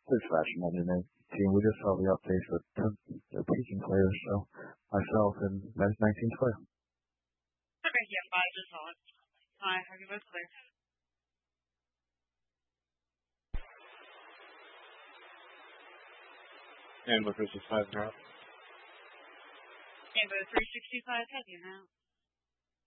This fashion engineering team, we just saw the updates with the teaching players, so myself and men's 1912. Okay, yeah, I just saw it. Hi, have you both clear? And with versus 5 now. Amber 365 have you now?